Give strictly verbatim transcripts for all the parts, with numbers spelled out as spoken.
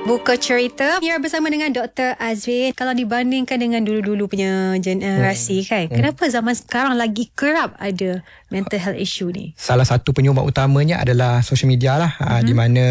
Buka cerita ya bersama dengan Doktor Azwin. Kalau dibandingkan dengan dulu-dulu punya generasi hmm. kan, hmm. kenapa zaman sekarang lagi kerap ada mental health issue ni? Salah satu penyumbang utamanya adalah social media lah, hmm. di mana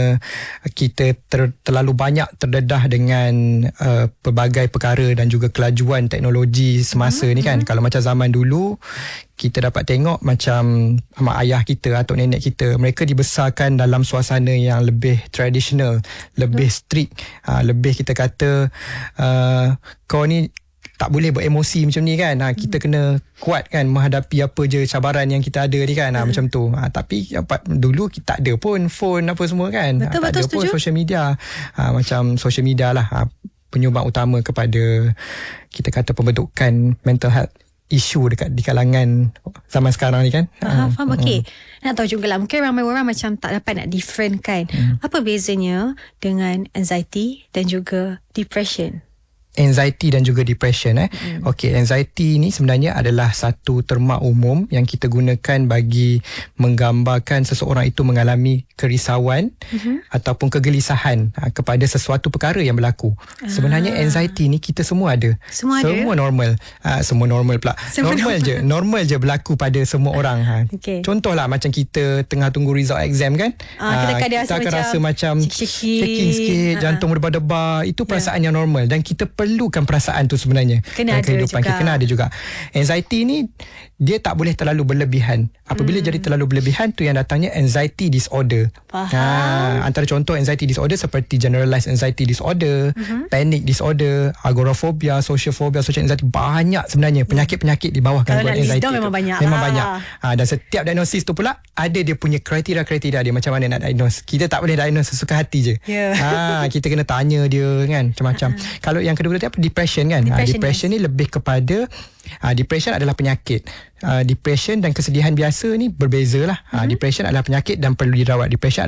kita ter, terlalu banyak terdedah dengan uh, pelbagai perkara dan juga kelajuan teknologi semasa hmm. ni kan. Hmm. Kalau macam zaman dulu, kita dapat tengok macam mak ayah kita atau nenek kita, mereka dibesarkan dalam suasana yang lebih tradisional, lebih strict, ha, lebih kita kata uh, kau ni tak boleh beremosi macam ni kan, ha, kita kena kuat kan menghadapi apa je cabaran yang kita ada ni kan, ha, hmm. macam tu, ha, tapi apa, dulu kita tak ada pun phone apa semua kan, betul, ha, tak betul, ada setuju. pun social media, ha, macam social media lah ha, penyumbang utama kepada kita kata pembentukan mental health isu dekat di kalangan zaman sekarang ni kan. Faham, faham. Okey. Nak tahu jugalah, mungkin ramai orang macam tak dapat nak different kan. Hmm. Apa bezanya dengan anxiety dan juga depression? Anxiety dan juga depression eh. Hmm. Okey, anxiety ni sebenarnya adalah satu terma umum yang kita gunakan bagi menggambarkan seseorang itu mengalami kerisauan hmm. ataupun kegelisahan ha, kepada sesuatu perkara yang berlaku. Ah. Sebenarnya anxiety ni kita semua ada. Semua ada. Semua normal. Ha, semua normal pula. Semua normal, normal je. Normal je berlaku pada semua orang ha. Okay. Contohlah macam kita tengah tunggu result exam kan. Ah, kita, ha, kita akan rasa macam shaking sikit, ah. jantung berdebar-debar. Itu perasaan yeah. yang normal dan kita perlukan perasaan tu sebenarnya kena dalam kehidupan kita. Kena ada juga. Anxiety ni dia tak boleh terlalu berlebihan. Apabila hmm. jadi terlalu berlebihan, tu yang datangnya anxiety disorder. Faham. Ha, antara contoh anxiety disorder seperti generalized anxiety disorder, uh-huh. panic disorder, agoraphobia, social phobia, social anxiety, banyak sebenarnya penyakit-penyakit di bawah gangguan anxiety. Kalau memang banyak. Memang lah. banyak. Ha, dan setiap diagnosis tu pula ada dia punya kriteria-kriteria dia macam mana nak diagnose. Kita tak boleh diagnose sesuka hati je. Yeah. Ha, kita kena tanya dia kan macam-macam. Uh-huh. Kalau yang kedua tadi apa, depression kan. Depression, ha, depression yes. ni lebih kepada ha, depression adalah penyakit. Uh, depression dan kesedihan biasa ni berbeza lah. Mm-hmm. Uh, depression adalah penyakit dan perlu dirawat. Depression